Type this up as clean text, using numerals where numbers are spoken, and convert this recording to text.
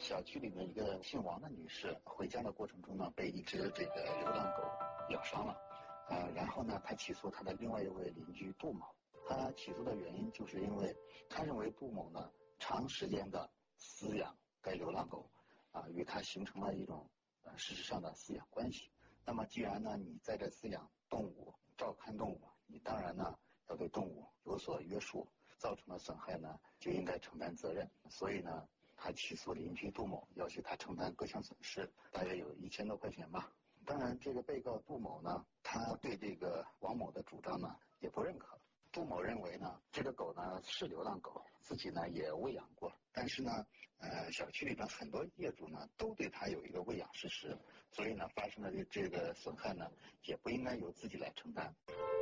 小区里的一个姓王的女士回家的过程中呢，被一只这个流浪狗咬伤了，然后呢，她起诉她的另外一位邻居杜某。她起诉的原因就是因为她认为杜某呢长时间的饲养该流浪狗，与他形成了一种事实上的饲养关系。那么既然呢你在这饲养动物、照看动物，你当然呢要对动物有所约束，造成的损害呢就应该承担责任。所以呢，他起诉邻居杜某，要求他承担各项损失，大约有1000多块钱吧。当然，这个被告杜某呢，他对这个王某的主张呢也不认可。杜某认为呢，这个狗呢是流浪狗，自己呢也喂养过，但是呢，小区里的很多业主呢都对他有一个喂养事实，所以呢，发生的这个损害呢，也不应该由自己来承担。